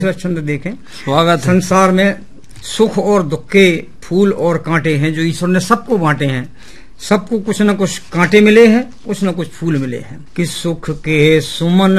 छंद देखें। स्वागत। संसार में सुख और दुख के फूल और कांटे हैं जो ईश्वर ने सबको बांटे हैं। सबको कुछ न कुछ कांटे मिले हैं, कुछ न कुछ फूल मिले हैं। कि सुख के सुमन